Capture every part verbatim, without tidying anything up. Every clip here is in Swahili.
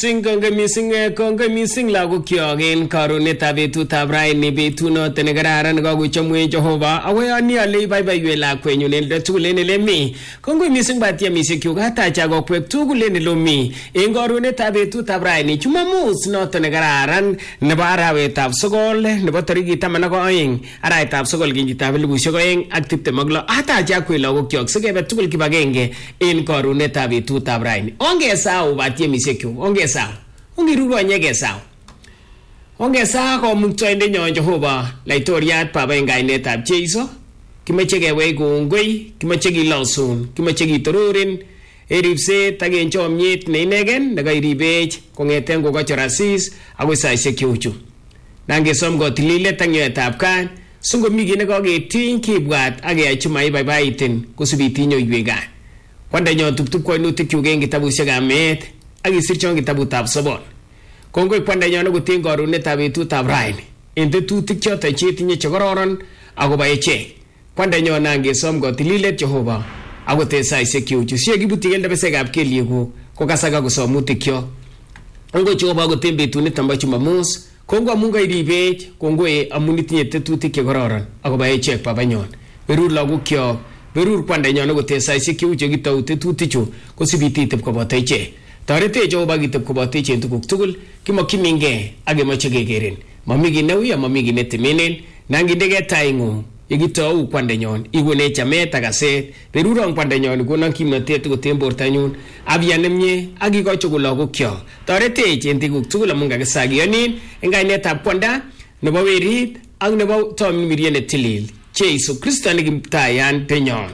missing konge missing konge missing lagok kyok en karonetab betutab raini betunoto nekararan kakochomwech Jehova akoyoni ale ibaibaiwe lakwenyun en tugul en ele mi konge missing batiemisiek kyuk atacha kokwek tugul en ele mi en karonetab betutab raini Jumamus noto nekararan nebo arawetab sogol nebo tarikit taman ak oeng arawetab sogol kenyitab elipusiek oeng ak tiptem ak lo atacha kwe lagok kyok sikebe tugul kibagenge en karonetab betutab raini ongesau batiemisiek kyuk ongesau ongiruru onyegesau ongesau komuktoindenyon Jehova laitoriat baba en kainetab Jeiso kimeche kewech kongoi kimeche kilosun kimeche kitororen eripset ak en chomyet ne inegen nekairibech kong'eten kokochor asis akoi saisiek cheuchu nangesom kotililet ak nyoetab kat singomi kit nekaketiny kibwat ak keyai chemaibaibaitin kosibitiny oiwek kat kwandanyon tuptup koinutikyuk en kitabusiekab meet ak isirchon kitabutab sobon kongoi kwandanyon akoten karonetab betutab raini en tetutik choton chetinye chekororon akobo echek kwandanyon nangesom kotililet Jehova akoten saisiek cheuchu siyekibuti keldebesekab kelyekuk kokasak akosomutikyo kongoi Jehova akoten betuniton bo Jumamus kongoi amun kairibech kongoi amun itinye tetutik chekororon akobo echek babanyon berur lagokyok berur kwandanyon akoten saisiek cheuchu kitou tetutichu kosibititib koboto ichek toretech Jehova kitib koboto ichek tuguk tugul kimokyinigei ak kemoche kekerin momi kit neuya momi kit netemenen nangindege taing'ung yekitou kwandanyon ikonech chamet ak aset beruron kwandanyon ikonon kimnotet koten bortanyun abya nemie ak ikochi lagokyok toretech en tuguk tugul amun kakisagianin en kainetab kwanda nebo werit ak nebo tomimiriet netilil Jeiso Kristo nekimtayan tenyon.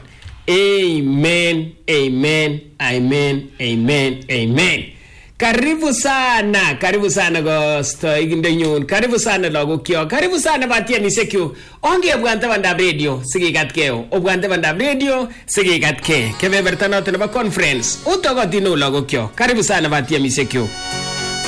Amen, amen, amen, amen, amen. Karibu sana, karibu sana gosto igindenyun, karibu sana lagokyo, karibu sana batiemisiek kyuk. Ongebwante bandab radio sikikatkeo, obwante bandab radio sikikatke. Kebeberta noto nebo conference, utokotino lagokyo. Karibu sana batiemisiek kyuk.